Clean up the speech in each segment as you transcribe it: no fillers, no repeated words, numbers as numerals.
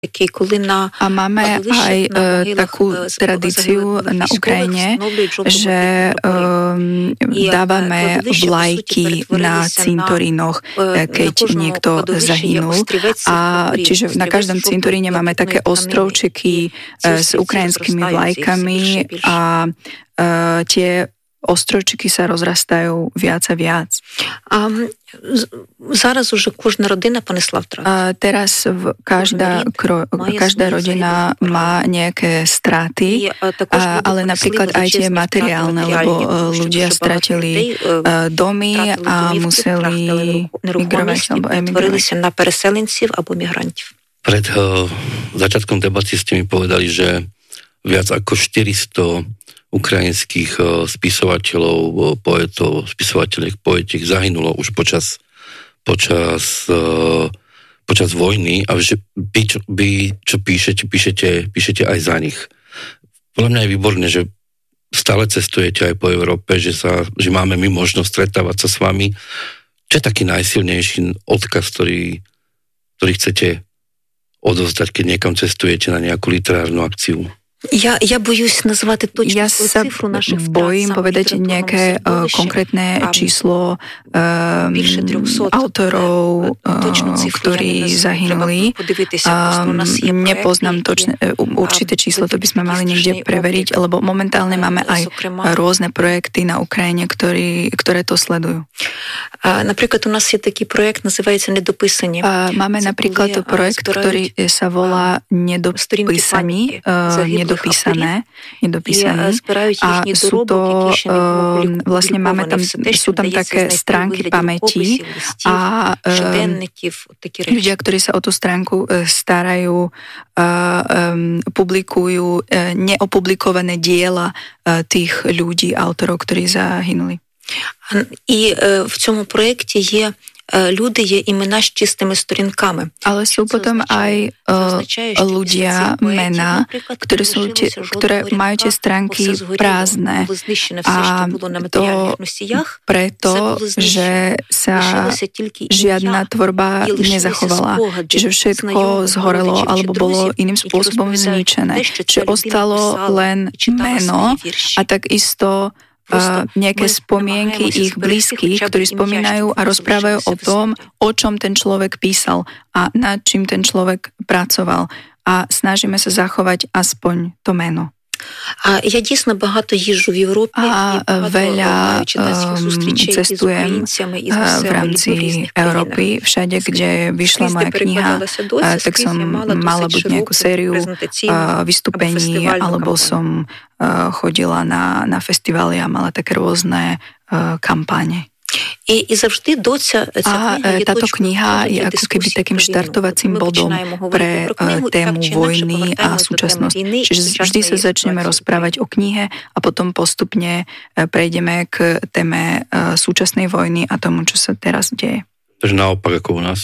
A máme aj takú tradíciu na Ukrajine, že dávame vlajky na cintorínoch, keď niekto zahynul. A čiže na každom cintoríne máme také ostrovčeky s ukrajinskými vlajkami a tie ostrovčeky sa rozrastajú viac a viac. Зараз уже кожна родина понесла втрати. Teraz každá rodina má nejaké straty, ale napríklad aj tie materiálne, lebo ľudia stratili domy a museli migrovať alebo emigrovať. На переселенців або мігрантів. Pred začiatkom debaty ste mi povedali, že viac ako 400 ukrajinských spisovateľov, poetov, spisovateľiek, poetiek zahynulo už počas vojny a že vy čo píšete aj za nich. Podľa mňa je výborné, že stále cestujete aj po Európe, že máme my možnosť stretávať sa s vami. Čo je taký najsilnejší odkaz, ktorý chcete odovzdať, keď niekam cestujete na nejakú literárnu akciu? Я боюсь назвати точну цифру наших втрат. Bojím povedať nejaké konkrétne číslo autorov, ktorí zahynuli. Nepoznám určité číslo, to by sme mali niekde preveriť, lebo momentálne máme aj rôzne projekty na Ukrajine, ktoré to sledujú. Napríklad u nás je taký projekt, nazývaється «Недописані». Máme napríklad projekt, ktorý sa volá Nedopísaní, nedopísaní. A sú to, vlastne sú tam také stránky pamäti a ľudia, ktorí sa o tú stránku starajú, publikujú neopublikované diela tých ľudí, autorov, ktorí zahynuli. І в цьому проєкті є люди, є імена з чистими сторінками. Ale sú potom aj ľudia, mená, ktoré majú tie stránky prázdne. A to preto, že sa žiadna tvorba nezachovala. Čiže všetko zhorelo alebo bolo iným spôsobom zničené. Čiže ostalo len meno a takisto nejaké spomienky ich blízkych, ktorí spomínajú a rozprávajú o tom, o čom ten človek písal a nad čím ten človek pracoval. A snažíme sa zachovať aspoň to meno. A ja dійсно багато їжджу в Європі. A veľa cestujem v rámci Európy, všade, kde vyšla moja kniha, tak som mala buď nejakú sériu vystúpení, alebo som chodila na festivály a mala také rôzne kampáne. І завжди a táto kniha je ako keby takým štartovacím bodom pre tému vojny a súčasnosť. Čiže vždy sa začneme rozprávať o knihe a potom postupne prejdeme k téme súčasnej vojny a tomu, čo sa teraz deje. Takže naopak ako u nás.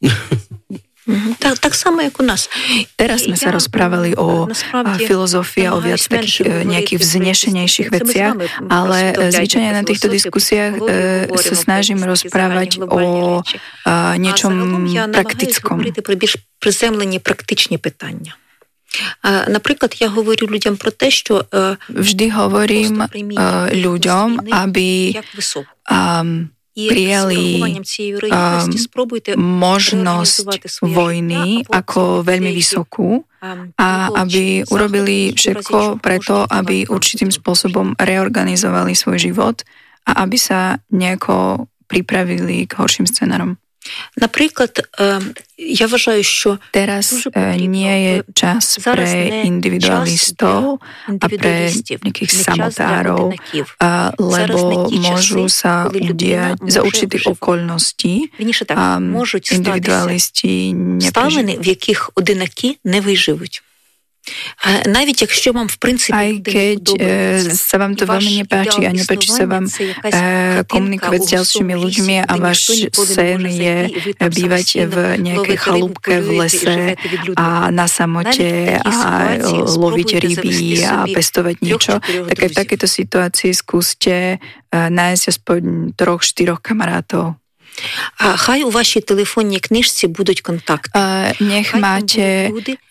Tak samo ako u nás. Teraz sme sa rozprávali o filozofii a o viac takých nejakých vznešenejších veciach, ale zvyčajne na týchto diskusiách sa snažím rozprávať o niečom praktickom. Про більш приземлені практичні питання. Наприклад, я говорю людям про те, що vždy hovorím ľuďom, aby prijali možnosť vojny ako veľmi vysokú a aby urobili všetko preto, aby určitým spôsobom reorganizovali svoj život a aby sa nejako pripravili k horším scenárom. Наприклад, я вважаю, що teraz nie je čas pre individualistov a pre nejakých samotárov, lebo môžu sa udiať za určitých okolností a individualisti neprežijú. В яких одинаки не виживуть. Навіть якщо вам в принципі aj keď sa vám to veľmi nepáči a nepáči sa vám komunikovať s ďalšími ľuďmi a váš sen je bývať v nejakej chalúbke v lese a na samote a loviť ryby a pestovať niečo, tak aj v takejto situácii skúste nájsť aspoň 3-4 kamarátov. Хай у вашій телефонній книжці будуть контакти. Nech máte